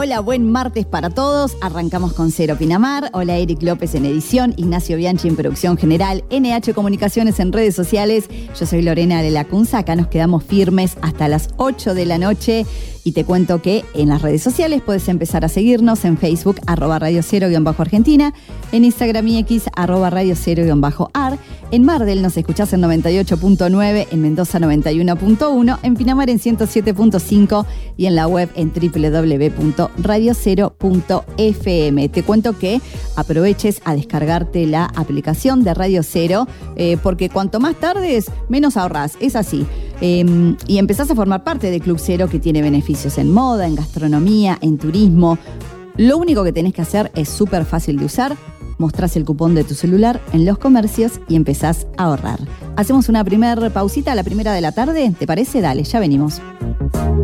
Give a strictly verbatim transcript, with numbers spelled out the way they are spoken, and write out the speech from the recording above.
Hola, buen martes para todos. Arrancamos con Cero Pinamar. Hola, Eric López en edición, Ignacio Bianchi en producción general, N H Comunicaciones en redes sociales. Yo soy Lorena de la Cunza. Acá nos quedamos firmes hasta las ocho de la noche. Y te cuento que en las redes sociales puedes empezar a seguirnos en Facebook, arroba Radio Cero guión bajo Argentina, en Instagram y X, arroba Radio Cero guión bajo Ar. En Mar del nos escuchás en noventa y ocho punto nueve, en Mendoza noventa y uno punto uno, en Pinamar en ciento siete punto cinco y en la web en doble u doble u doble u punto radio cero punto efe eme. Te cuento que aproveches a descargarte la aplicación de Radio Cero, eh, porque cuanto más tardes, menos ahorrás. Es así. Eh, y empezás a formar parte de Club Cero, que tiene beneficios en moda, en gastronomía, en turismo. Lo único que tenés que hacer es súper fácil de usar. Mostrás el cupón de tu celular en los comercios y empezás a ahorrar. Hacemos una primera pausita, la primera de la tarde, ¿te parece? Dale, ya venimos.